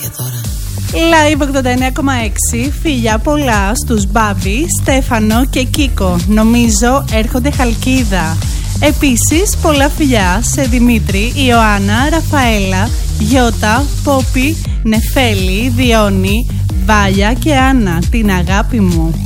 και τώρα. Live 89,6. Φιλιά πολλά στους Μπάμπη, Στέφανο και Κίκο. Νομίζω έρχονται Χαλκίδα. Επίσης πολλά φιλιά σε Δημήτρη, Ιωάννα, Ραφαέλα, Γιώτα, Πόπη, Νεφέλη, Διόνη, Βάλια και Άννα, την αγάπη μου.